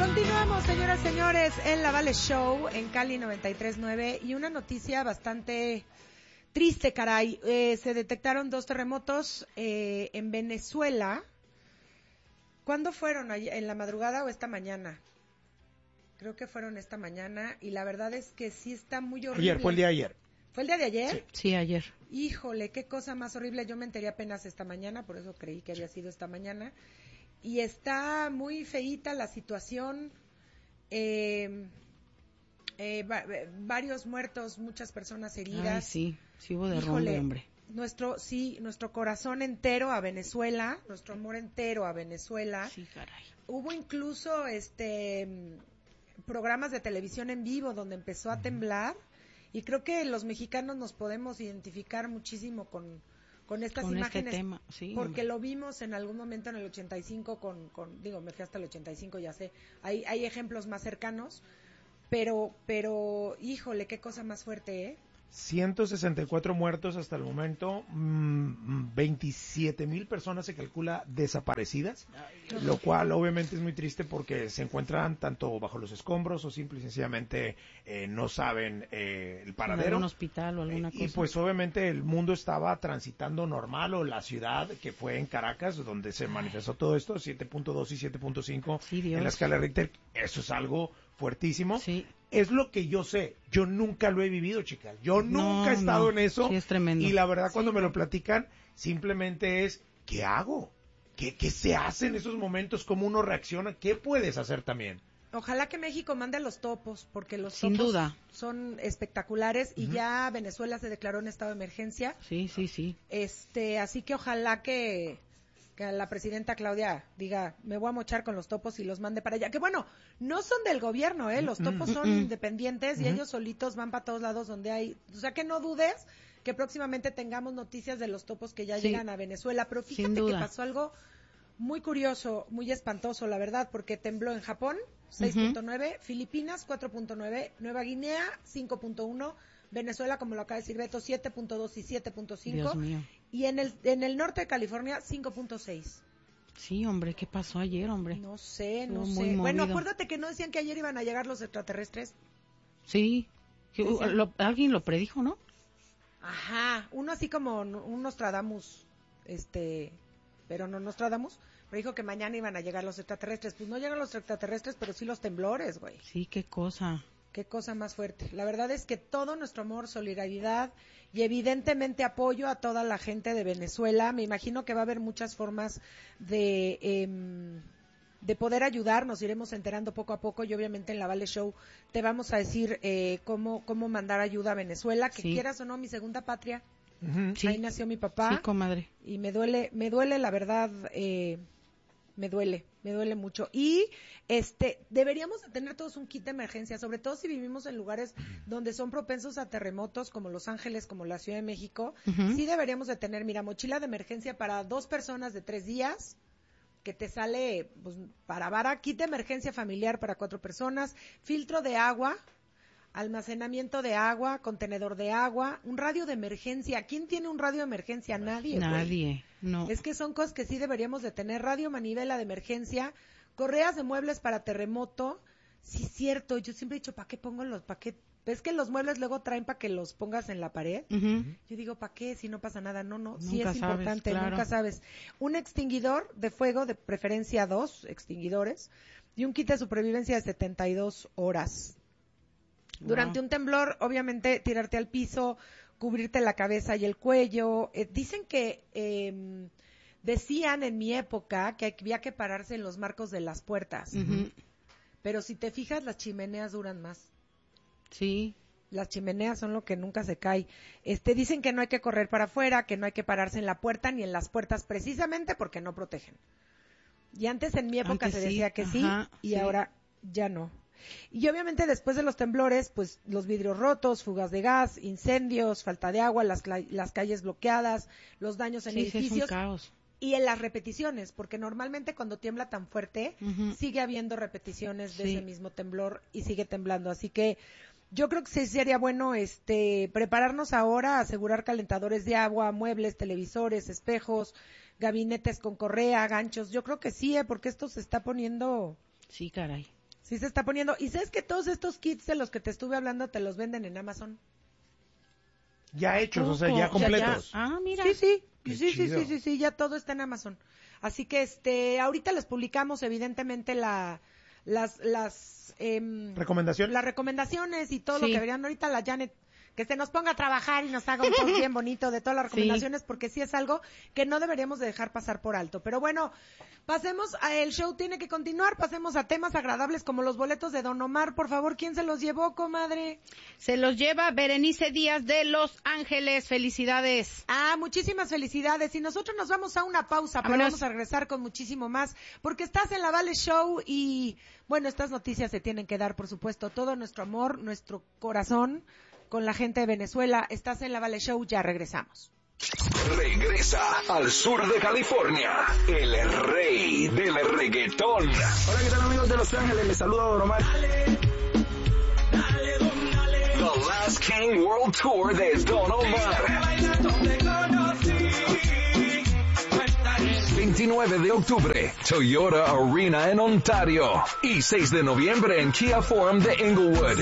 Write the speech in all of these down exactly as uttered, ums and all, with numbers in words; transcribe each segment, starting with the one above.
Continuamos, señoras y señores, en La Vale Show, en Cali noventa y tres punto nueve, y una noticia bastante triste, caray. Eh, se detectaron dos terremotos eh, en Venezuela. ¿Cuándo fueron? ¿En la madrugada o esta mañana? Creo que fueron esta mañana, y la verdad es que sí está muy horrible. Ayer, fue el día de ayer. ¿Fue el día de ayer? Sí, sí, ayer. Híjole, qué cosa más horrible. Yo me enteré apenas esta mañana, por eso creí que había sido esta mañana. Y está muy feíta la situación. Eh, eh, va, varios muertos, muchas personas heridas. Ay, sí, sí hubo derrumbe, hombre. Nuestro, sí, nuestro corazón entero a Venezuela, nuestro amor entero a Venezuela. Sí, caray. Hubo incluso este programas de televisión en vivo donde empezó a temblar, y creo que los mexicanos nos podemos identificar muchísimo con, con estas con imágenes, este tema, sí, porque hombre. lo vimos en algún momento en el ochenta y cinco con, con digo, me fui hasta el ochenta y cinco, ya sé, hay, hay ejemplos más cercanos, pero, pero, híjole, qué cosa más fuerte, ¿eh? ciento sesenta y cuatro muertos hasta el momento, mmm, veintisiete mil personas se calcula desaparecidas, Ay, lo cual obviamente es muy triste porque se encuentran tanto bajo los escombros o simple y sencillamente eh, no saben eh, el paradero. En algún hospital o alguna cosa. Y pues obviamente el mundo estaba transitando normal, o la ciudad que fue en Caracas donde se manifestó todo esto, siete punto dos y siete punto cinco sí, en la escala Richter. Eso es algo fuertísimo. Sí. Es lo que yo sé. Yo nunca lo he vivido, chicas. Yo no, nunca he estado no. en eso. Sí, es tremendo. Y la verdad, sí, cuando no. me lo platican, simplemente es, ¿qué hago? ¿Qué, qué se hace en esos momentos? ¿Cómo uno reacciona? ¿Qué puedes hacer también? Ojalá que México mande a los topos, porque los Sin topos duda. son espectaculares, y Uh-huh. ya Venezuela se declaró en estado de emergencia. Sí, sí, sí. Este, así que ojalá que, que la presidenta Claudia diga, me voy a mochar con los topos y los mande para allá. Que bueno, no son del gobierno, ¿eh? Los topos son Mm-mm. independientes, y Uh-huh. ellos solitos van para todos lados donde hay. O sea, que no dudes que próximamente tengamos noticias de los topos que ya Sí. llegan a Venezuela. Pero Sin fíjate que duda. pasó algo muy curioso, muy espantoso, la verdad, porque tembló en Japón seis punto nueve, uh-huh. Filipinas cuatro punto nueve, Nueva Guinea cinco punto uno, Venezuela, como lo acaba de decir Beto, siete punto dos y siete punto cinco, Dios mío. y en el en el norte de California cinco punto seis. Sí, hombre, ¿qué pasó ayer, hombre? No sé, no Estuvo muy sé. Bueno, movido. acuérdate que no decían que ayer iban a llegar los extraterrestres. Sí. Que, uh, Decían- lo- alguien lo predijo, ¿no? Ajá, uno así como un Nostradamus, este, pero no Nostradamus, pero dijo que mañana iban a llegar los extraterrestres. Pues no llegan los extraterrestres, pero sí los temblores, güey. Sí, qué cosa. Qué cosa más fuerte. La verdad es que todo nuestro amor, solidaridad y evidentemente apoyo a toda la gente de Venezuela. Me imagino que va a haber muchas formas de eh, de poder ayudar. Nos iremos enterando poco a poco, y obviamente en la Vale Show te vamos a decir eh, cómo cómo mandar ayuda a Venezuela. Que Sí. quieras o no, mi segunda patria. Uh-huh. Sí. Ahí nació mi papá. Sí, comadre. Y me duele, me duele la verdad, eh, me duele, me duele mucho. Y este, deberíamos de tener todos un kit de emergencia, sobre todo si vivimos en lugares donde son propensos a terremotos, como Los Ángeles, como la Ciudad de México. Ujú. Sí deberíamos de tener, mira, mochila de emergencia para dos personas de tres días, que te sale, pues, para vara, kit de emergencia familiar para cuatro personas, filtro de agua, almacenamiento de agua, contenedor de agua, un radio de emergencia. ¿Quién tiene un radio de emergencia? Nadie, güey. Nadie, no. Es que son cosas que sí deberíamos de tener. Radio manivela de emergencia, correas de muebles para terremoto. Sí, cierto, yo siempre he dicho, ¿para qué pongo los, para qué? ¿Ves que los muebles luego traen para que los pongas en la pared? Ujú. Yo digo, ¿para qué? Si no pasa nada. No, no, sí Nunca es sabes, importante, claro. nunca sabes. Un extinguidor de fuego, de preferencia dos extinguidores, y un kit de supervivencia de setenta y dos horas. Durante Wow. un temblor, obviamente, tirarte al piso, cubrirte la cabeza y el cuello. Eh, dicen que, eh, decían en mi época que había que pararse en los marcos de las puertas. Ujú. Pero si te fijas, las chimeneas duran más. Sí. Las chimeneas son lo que nunca se cae. Este, dicen que no hay que correr para afuera, que no hay que pararse en la puerta ni en las puertas, precisamente porque no protegen. Y antes en mi época Antes se sí, decía que sí, ajá, y sí. ahora ya no. Y obviamente después de los temblores, pues los vidrios rotos, fugas de gas, incendios, falta de agua, las, cla- las calles bloqueadas, los daños en Sí, sí, es un edificios caos. y en las repeticiones, porque normalmente cuando tiembla tan fuerte, Ujú. sigue habiendo repeticiones de Sí. ese mismo temblor y sigue temblando. Así que yo creo que sí sería bueno este prepararnos ahora, asegurar calentadores de agua, muebles, televisores, espejos, gabinetes con correa, ganchos. Yo creo que sí, ¿eh? Porque esto se está poniendo Sí, caray. Sí se está poniendo. ¿Y sabes que todos estos kits de los que te estuve hablando te los venden en Amazon? Ya hechos, o sea, ya completos. Ya, ya. Ah, mira. Sí, sí. Qué Sí, sí, chido. sí, sí, sí, ya todo está en Amazon. Así que este, ahorita les publicamos evidentemente la las las em, ¿Recomendación? las recomendaciones y todo Sí. lo que verían ahorita la Janet, que se nos ponga a trabajar y nos haga un post bien bonito de todas las recomendaciones, sí. Porque sí es algo que no deberíamos de dejar pasar por alto. Pero bueno, pasemos a, el show tiene que continuar, pasemos a temas agradables como los boletos de Don Omar. Por favor, ¿quién se los llevó, comadre? Se los lleva Berenice Díaz de Los Ángeles. Felicidades. Ah, muchísimas felicidades. Y nosotros nos vamos a una pausa, pero Vámonos. vamos a regresar con muchísimo más, porque estás en la Vale Show y, bueno, estas noticias se tienen que dar, por supuesto, todo nuestro amor, nuestro corazón con la gente de Venezuela. Estás en la Vale Show, ya regresamos. Regresa al sur de California, el rey del reggaetón. Hola, ¿qué tal, amigos de Los Ángeles? Les saluda Don Omar. The Last King World Tour de Don Omar. veintinueve de octubre, Toyota Arena en Ontario. Y seis de noviembre en Kia Forum de Inglewood.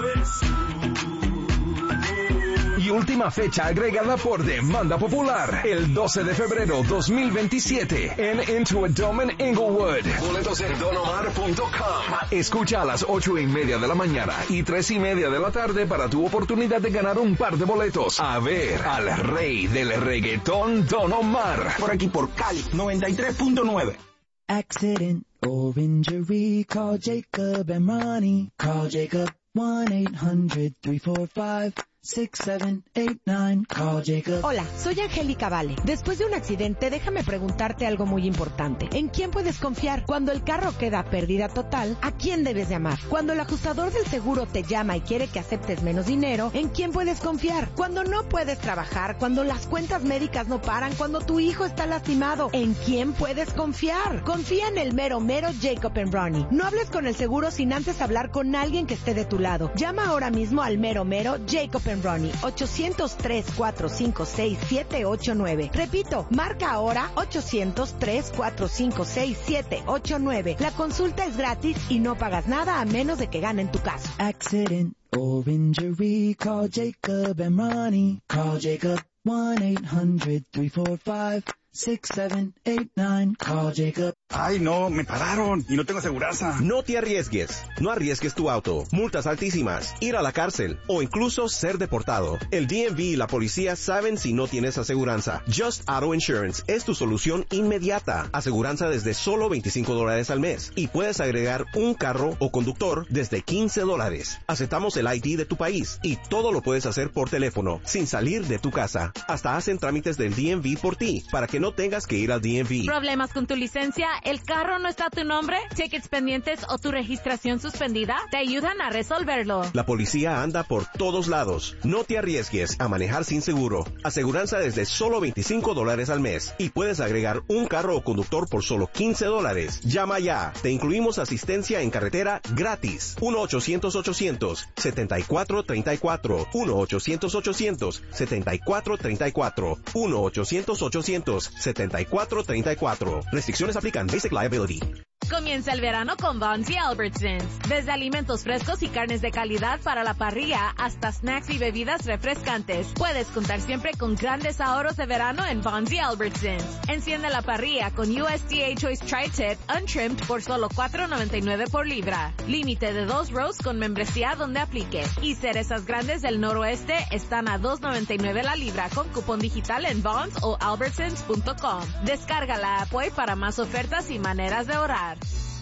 Y última fecha agregada por demanda popular, el doce de febrero dos mil veintisiete en Intuit Dome en Inglewood. Boletos en don omar punto com. Escucha a las ocho y media de la mañana y tres y media de la tarde para tu oportunidad de ganar un par de boletos a ver al rey del reggaetón, Don Omar. Por aquí por Cali noventa y tres punto nueve. Accident or injury, call Jacob and Ronnie. Call Jacob one eight hundred three four five six seven eight nine. Call Jacob. Hola, soy Angélica Vale. Después de un accidente, déjame preguntarte algo muy importante. ¿En quién puedes confiar? Cuando el carro queda a pérdida total, ¿a quién debes llamar? Cuando el ajustador del seguro te llama y quiere que aceptes menos dinero, ¿en quién puedes confiar? Cuando no puedes trabajar, cuando las cuentas médicas no paran, cuando tu hijo está lastimado, ¿en quién puedes confiar? Confía en el mero mero Jacob and Ronnie. No hables con el seguro sin antes hablar con alguien que esté de tu lado. Llama ahora mismo al mero mero Jacob and Ronnie, ochocientos tres cuatro cinco seis siete ocho nueve. Repito, marca ahora ochocientos tres cuatro cinco seis siete ocho nueve. La consulta es gratis y no pagas nada a menos de que ganen tu caso. Accident or injury, call Jacob and Ronnie. Call Jacob one eight hundred three four five six seven eight nine. Call Jacob. Ay, no, me pararon y no tengo aseguranza. No te arriesgues. No arriesgues tu auto. Multas altísimas, ir a la cárcel o incluso ser deportado. El D M V y la policía saben si no tienes aseguranza. Just Auto Insurance es tu solución inmediata. Aseguranza desde solo veinticinco dólares al mes. Y puedes agregar un carro o conductor desde quince dólares. Aceptamos el I D de tu país y todo lo puedes hacer por teléfono, sin salir de tu casa. Hasta hacen trámites del D M V por ti, para que no tengas que ir al D M V. ¿Problemas con tu licencia? ¿El carro no está a tu nombre? ¿Tickets pendientes o tu registración suspendida? Te ayudan a resolverlo. La policía anda por todos lados. No te arriesgues a manejar sin seguro. Aseguranza desde solo veinticinco dólares al mes. Y puedes agregar un carro o conductor por solo quince dólares. Llama ya. Te incluimos asistencia en carretera gratis. uno ochocientos ochocientos setenta y cuatro treinta y cuatro. uno ochocientos ochocientos setenta y cuatro treinta y cuatro. uno ochocientos ochocientos setenta y cuatro treinta y cuatro. Restricciones aplican. Basic liability. Comienza el verano con Vons y Albertsons. Desde alimentos frescos y carnes de calidad para la parrilla hasta snacks y bebidas refrescantes. Puedes contar siempre con grandes ahorros de verano en Vons y Albertsons. Enciende la parrilla con U S D A Choice Tri-Tip Untrimmed por solo cuatro noventa y nueve por libra. Límite de dos rows con membresía donde aplique. Y cerezas grandes del noroeste están a dos noventa y nueve la libra con cupón digital en Vons o albertsons punto com. Descarga la app hoy para más ofertas y maneras de ahorrar.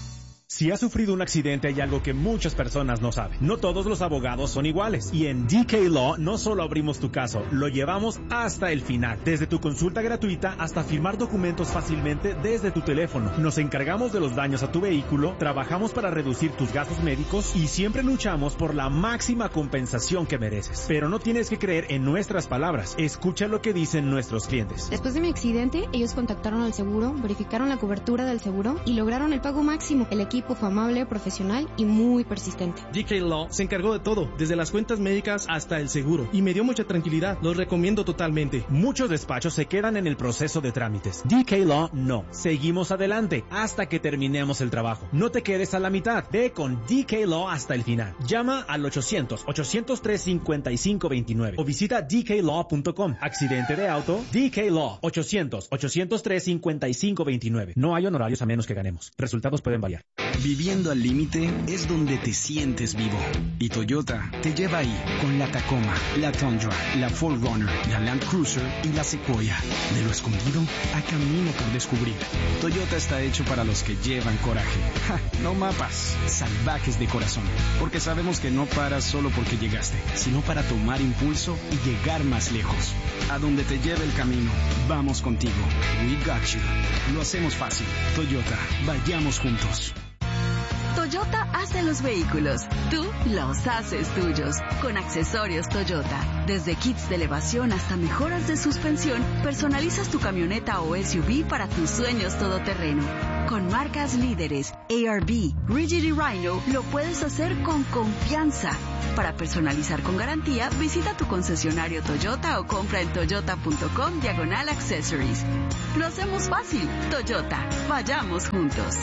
Si has sufrido un accidente, hay algo que muchas personas no saben. No todos los abogados son iguales. Y en D K Law no solo abrimos tu caso, lo llevamos hasta el final. Desde tu consulta gratuita hasta firmar documentos fácilmente desde tu teléfono. Nos encargamos de los daños a tu vehículo, trabajamos para reducir tus gastos médicos y siempre luchamos por la máxima compensación que mereces. Pero no tienes que creer en nuestras palabras. Escucha lo que dicen nuestros clientes. Después de mi accidente, ellos contactaron al seguro, verificaron la cobertura del seguro y lograron el pago máximo. El equipo equipo fue amable, profesional y muy persistente. D K Law se encargó de todo, desde las cuentas médicas hasta el seguro, y me dio mucha tranquilidad. Los recomiendo totalmente. Muchos despachos se quedan en el proceso de trámites. D K Law no. Seguimos adelante hasta que terminemos el trabajo. No te quedes a la mitad. Ve con D K Law hasta el final. Llama al ochocientos, ochocientos tres, cincuenta y cinco veintinueve o visita d k law punto com. Accidente de auto, D K Law, ochocientos, ochocientos tres, cincuenta y cinco veintinueve. No hay honorarios a menos que ganemos. Resultados pueden variar. Viviendo al límite es donde te sientes vivo. Y Toyota te lleva ahí con la Tacoma, la Tundra, la cuatro runner, la Land Cruiser y la Sequoia. De lo escondido a camino por descubrir. Toyota está hecho para los que llevan coraje. Ja, no mapas, salvajes de corazón. Porque sabemos que no paras solo porque llegaste, sino para tomar impulso y llegar más lejos. A donde te lleve el camino, vamos contigo. We got you. Lo hacemos fácil. Toyota, vayamos juntos. Toyota hace los vehículos, tú los haces tuyos, con accesorios Toyota. Desde kits de elevación hasta mejoras de suspensión, personalizas tu camioneta o S U V para tus sueños todoterreno. Con marcas líderes, A R B, Rigid y Rhino, lo puedes hacer con confianza. Para personalizar con garantía, visita tu concesionario Toyota o compra en toyota punto com diagonal accessories. Lo hacemos fácil. Toyota, vayamos juntos.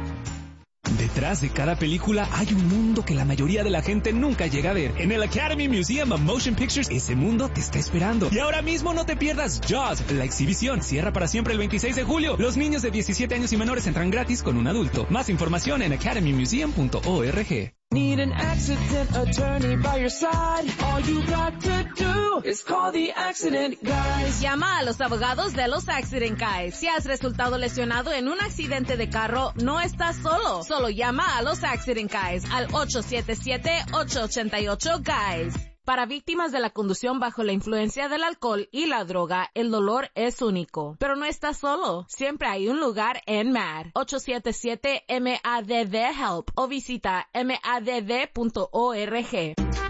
Detrás de cada película hay un mundo que la mayoría de la gente nunca llega a ver. En el Academy Museum of Motion Pictures, ese mundo te está esperando. Y ahora mismo no te pierdas Jaws. La exhibición cierra para siempre el veintiséis de julio. Los niños de diecisiete años y menores entran gratis con un adulto. Más información en academy museum punto org. Need an accident attorney by your side. All you got to do is call the accident guys. Llama a los abogados de los Accident Guys. Si has resultado lesionado en un accidente de carro, no estás solo. Solo llama a los Accident Guys al ocho siete siete, ocho ocho ocho, guys. Para víctimas de la conducción bajo la influencia del alcohol y la droga, el dolor es único. Pero no estás solo. Siempre hay un lugar en M A D. ocho siete siete M A D D HELP o visita M A D D punto org.